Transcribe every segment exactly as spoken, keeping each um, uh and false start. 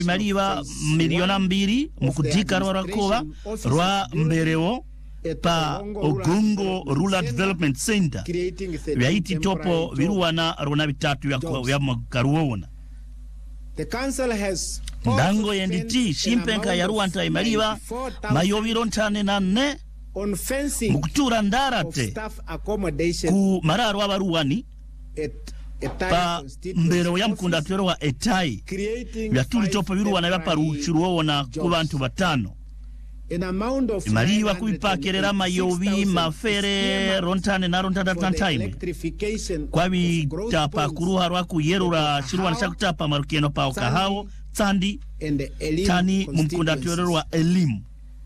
Imaliwa miliona mbiri mukudika rwarakoba rwa mbereo pa Ogongo Rural Development Center vyaiti topo viruwana rona bitatu ya makaruona. The council has ndango yenditi shimpenka ya ruwanta imaliwa mayoviro ntane na ne on fencing mukutura ndarate ku mararo abaruwani pa mbero ya mkunda tero wa etai vyatuli topo viruwana yaparu chiruona ku bantu batano. Imaliwa kuipakerera mayovi mafere rontane na rontana tantaime kwa vitapa kuruha rwaku yerura shiruwa nishakutapa marukeno pa okahao tsandi tani mumkunda tero wa elimu.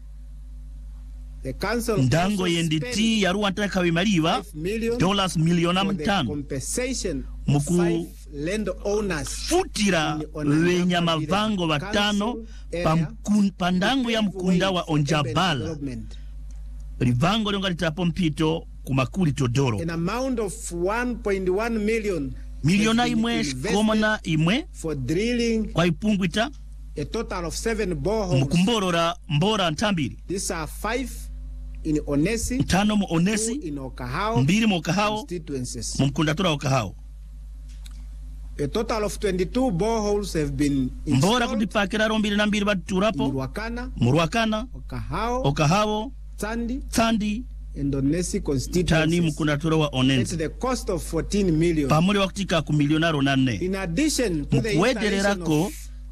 Ndango yenditi ya ruwa ntaka wimaliwa dollars miliona mtano muku futira wenya mavango watano pandango ya mkunda wa Onjabala rivango longa litapo mpito kumakuli Todoro an amount of one point one million miliona imwe shikomana imwe for drilling kwa ipungwita a total of seven boreholes mkumborora mbora ntambiri. These are five in Onesi, tano mu Onesi, in Okahao, mbiri mu Okahao, mumkunda tura Okahao. A total of twenty-two boreholes have been installed. Mbora kudipakira rombiri na mbiri baturapo Muruakana, Muruakana, Okahao, Okahao, Tsandi, Tsandi, and Onesi constituencies. Tani mukunda tura wa Onesi. At the cost of fourteen million. Pamuli wakutika kumilionaro nane. In addition to the installation of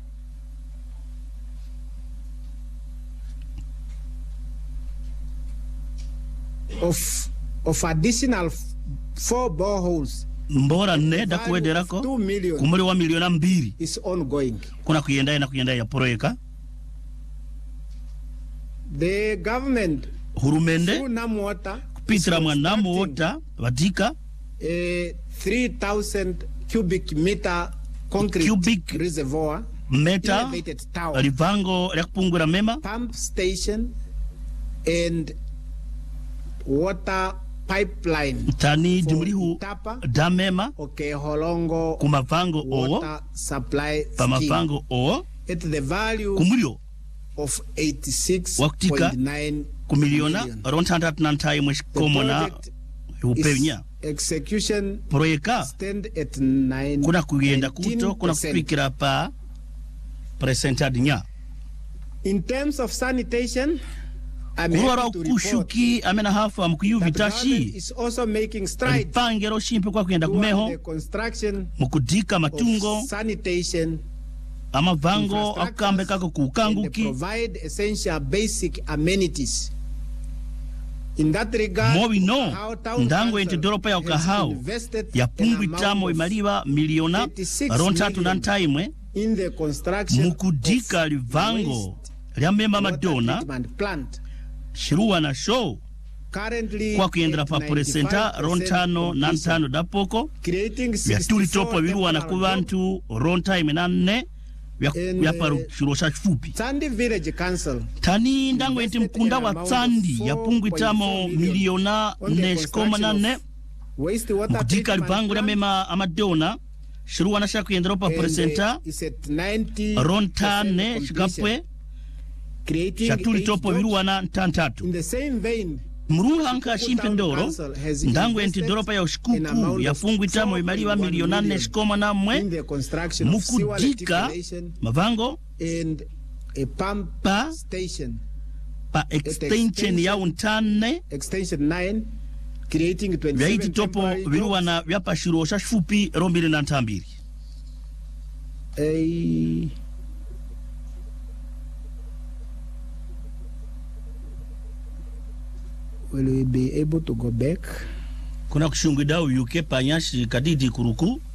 Of, of additional four boreholes, mbora ne da kuwederako kumuli wa miliona mbiri is ongoing. Kuna kuyendaya na kuyendaya ya poroyeka. The government hurumende Namwota kupitira mwa Namwota vadika a three thousand cubic meter concrete cubic reservoir meta rivango ya kupungura mema pump station and water pipeline tani dimurihu damema okay holongo kumavango owo supply pamavango owo at the value kumulio of eighty-six point nine kumiliona rontanda nantai mweshikomona upenya execution proyeka stand at nine kuna kuyenda kuto kuna kupikira pa presenta dinya. In terms of sanitation, Kuruara kushuki amena hafa mkuyu vitashi is also making strides pangero shimpe kwa kuyenda kumeho mukudika matungo sanitation ama vango akambe kako kukanguki provide essential basic amenities. In that regard, Mobi no ndango ente doropa ya Okahao ya pungu itamo imaliwa miliona rontatu nantaimwe in the construction mukudika livango liamema madona shiruwa na show kwa kuyendera pa presenta rontano nantano dapoko ya tuli topo viruwa na kubantu rontaime na nne ya paru shirosha fupi. Tsandi Village Council tani ndango ente mkunda wa Tsandi ya pungu itamo miliona neshkoma na ne mkudika livango liamema amadona shiruwa na shaku yendera pa presenta rontane shigapwe shatuli topo viruwa na ntantatu. In the same vein, Mruhanka shimpendoro ndango enti doropa ya ushikuku ya fungu itamo imaliwa miliona nne shikoma na mwe mukudika mavango and a pump pa station pa extension ya untane extension nine creating twenty-seven topo viruwa na vyapa shirosha shufupi rombili na ntambiri. A will we be able to go back? Kuna kushungida uyuke panyashi kadidi kuruku